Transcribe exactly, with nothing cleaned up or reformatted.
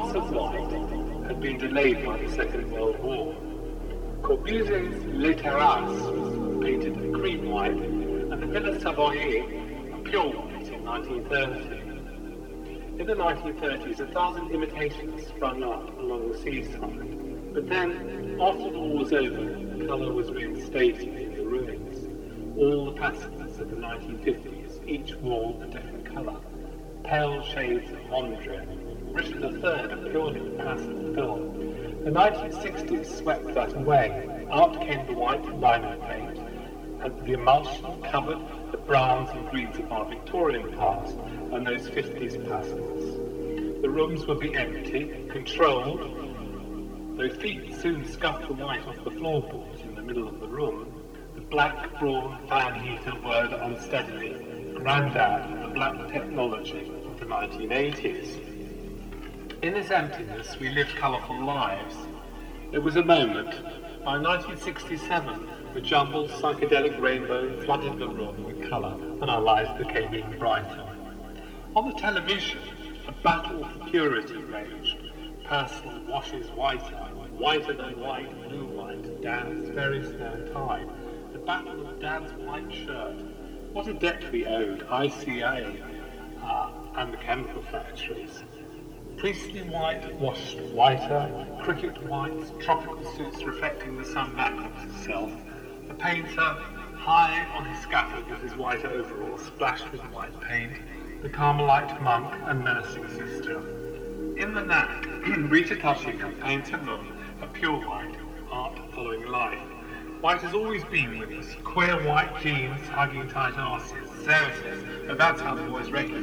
advance of white had been delayed by the Second World War. Corbusier's Les Terrasses was painted a cream white, and the Villa Savoyer a pure white in nineteen thirty. In the nineteen thirties, a thousand imitations sprung up along the seaside. But then, after the war was over, colour was reinstated in the ruins. All the passengers of the nineteen fifties each wore a different colour. Pale shades of Mondrian, Richard the Third, a purely pastel film. The nineteen sixties swept that away. Out came the white lino paint, and the emulsion covered the browns and greens of our Victorian past and those fifties pastels. The rooms would be empty, controlled, though feet soon scuffed the white off the floorboards in the middle of the room. The black brawn fan heater whirred unsteadily, granddad of the black technology of the nineteen eighties. In this emptiness, we lived colourful lives. It was a moment. By nineteen sixty-seven, the jumbled psychedelic rainbow flooded the room with colour, and our lives became even brighter. On the television, a battle for purity raged. Personal washes whiter, whiter than white, blue white, Dad's very snow tide. The battle of Dad's white shirt. What a debt we owed I C A uh, and the chemical factories. Priestly white washed whiter, cricket whites, tropical suits reflecting the sun back of himself. The painter, high on his scaffold with his white overalls splashed with white paint. The Carmelite monk and nursing sister. In the N A C, Rita Cushing could paint a room a pure white, art following life. White has always been with us. Queer white jeans hugging tight asses. There it is. And that's how the boys recognize